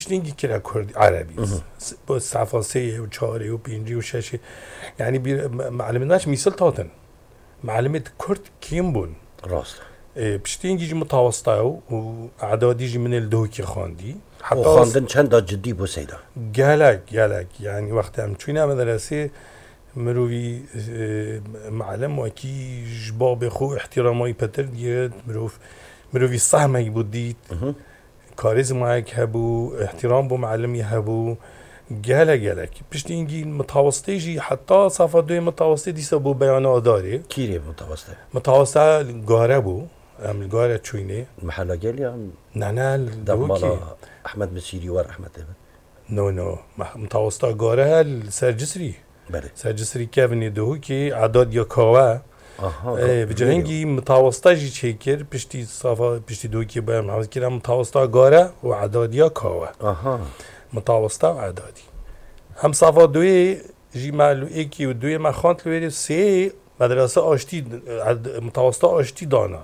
پشتینگی کرا کردی عربی با صفحه 3 و 4 و 5 و 6 يعني معلمناش مثال تاتن معلمة كرد كيم بون راست پشتینگی جی متوسطه و اعدادی جی من الدوکی خواندی و خواندن چند دا جدی بو سیدا گلک يعني وقتی هم چوینه مدرسه مروی معلم و کی جباب خو احترامای پتر دیگه مروی صحمه بود دید کاریزما هبو احترام بو معلمی هبو گلک پشتینگی متوسطه جی حتی صفحه 2 متوسطه دیسا بو بیان داره کیری متوسطه گاره بو هم الگاره چوینه محلا گل یا نه دمالا احمد مسیری و رحمت الله نو متوسطه گاره سرجسری بله سرجسری کevni دهو که عداد یا کاوه و جهنگی متوسطه جی چیکر پشتی صفحه پشتی دو که باید محافظ کرم متوسطه گاره و عداد یا کاوه متوسطه و عدادی هم صفحه 2 جی معلو ایکی و 2 مخانت لویری 3 مدرسه آشتی متوسطه آشتی دانا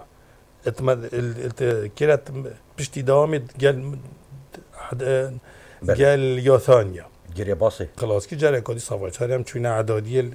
كرت بشتي دوامي قال يا ثانية جري باصي خلاص كي جرى كودي صفات هرم چوينا عدادية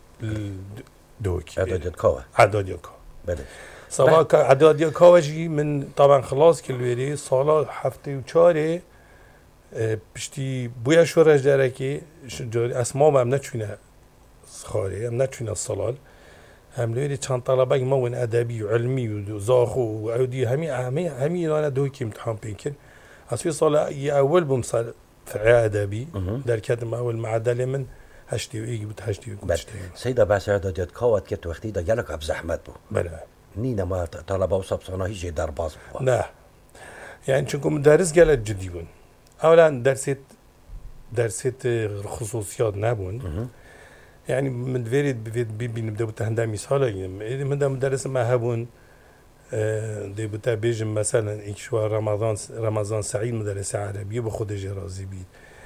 دوكي عدادية كوا بله صفا عدادية كوا جي من طبعا خلاص كل ويري صالة هفته و 4 بشتي بويا شورج دركي اسماء هم نچوينا خاري هم نچوينا الصلال هم لويري چند طلبه مون ادبي وعلمي وزاخو وعودي همي انا دوكي امتحان بينكر اسوي صال اول بمصال في ادبي در كتم اول معدل من هشتي ويجي بتهشتي وكشتي سيدا باس اعداديات كوات كت وقتي دا جالك اب زحمت بو بلا نينا ما طلبه وصب صناهي هيجي دار باز بو لا يعني چونكم مدرس قالت جدي بون اولا درست خصوصيات نبون يعني من فيريد بيبي نبدا بتهندا مثال يعني من مدرس ما هبون دي بتا بيجم مثلا ايشوا رمضان سعيد مدرس عربي بخود جرازي بي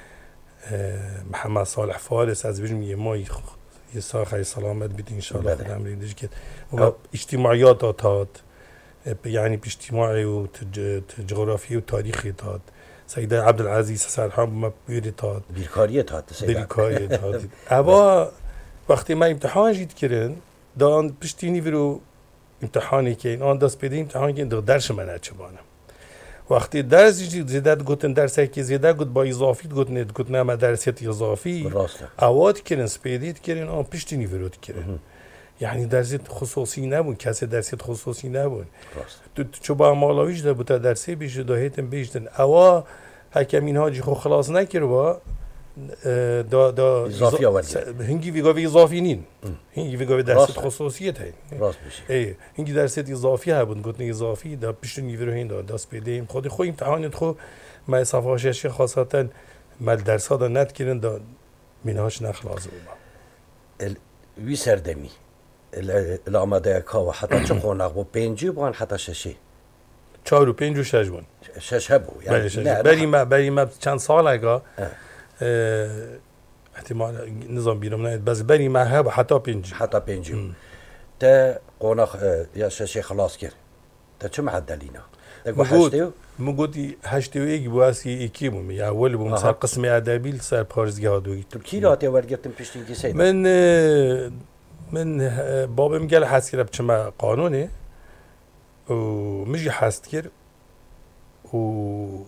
محمد صالح فارس از بيجم يماي يساخي سلامت بيت ان شاء الله خدام ريدش كده اجتماعيات هات يعني باجتماعي وجغرافي وتاريخي هات سيدة عبد العزيز سرحان ما بيريتات بيركاريات بيركاريات ابا وقتی ما امتحان جید کردن دان پشتینی برو امتحانی که آن دست پیدا امتحان که درس من چه بانم وقتی درس جید زیادت گفتن درسی که زیاده گفت با اضافی گفت نه ما درسیت اضافی اواد کردن سپیدید کردن آن پشتینی برو کردن یعنی درسیت خصوصی نبود کسی درسیت خصوصی نبود تو چو با مالویش ده بوده درسی بیش دهیتن بیشتن اوا حکمین هاجی خو خلاص نکرد با دا اضافی آوردی هنگی ویگاوی اضافی نین هنگی ویگاوی درست خصوصیت هی راست بشه هنگی درست اضافی هبون گفتن اضافی دا پیشتون نیورو هین دا دست پیدیم خود امتحانت خو ما صفحه 6 خاصتا مال درس ها دا نت کردن دا منهاش نخلاص بود وی سردمی الاماده کا و حتی چه قونق بو 5 بون حتی 6 4 و 5 و 6 بون 6 بو یعنی بری ما چند سال اگه احتمال نظام بیرون نهید بس بری ما هب حتی 5 تا قونق یا 6 خلاص کرد تا چه معدلینا مگودی 81 بواسی اکی بوم یا اول بوم سر قسم ادبی سر پارزگاه دوی تو کی راته ورگتم پشتینگی سید من بابم قال حس کرد چما قانونه و مجي حست کرد و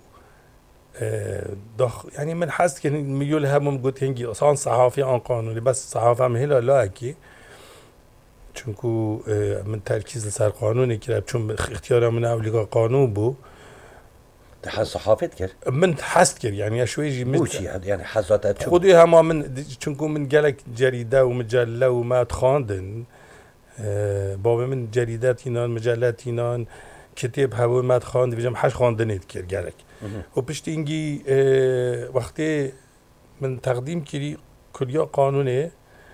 يعني من حس كان ميول هم قلت هنجي اصلا صحافي عن قانوني بس صحافه مهلا لا اكي چونكو من تركيز لسر قانوني كده چون اختيار من اوليقا قانون بو تحس صحافت كر من حست كر يعني شوي بوشي يعني حزات خودي هما من چونكو من قالك جريده ومجله وما تخاندن بابا من جريدات ينان مجلات ينان كتاب هوا ما تخاند بيجم حش خاندنيت كر قالك و پشتینگی وقتی من تقدیم کردی کلیا قانونه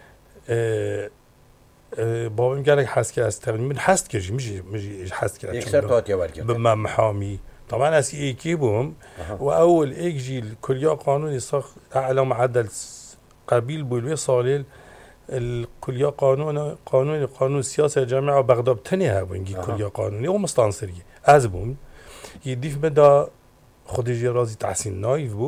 بابم قالك حس کرد است من حس کردی میشه حس کرد اکثر تاعتی ورگرد بما محامی طبعا اسی ایکی بوم و اول ایک جیل کلیا قانونی ساخ اعلى معدل قبیل بولوی سالیل الكلية قانون سياسة جامعة بغداد تنها بنجي كلية قانوني ومستنصرية أزبون يضيف بدا خديجي رازي تحسين نايف بو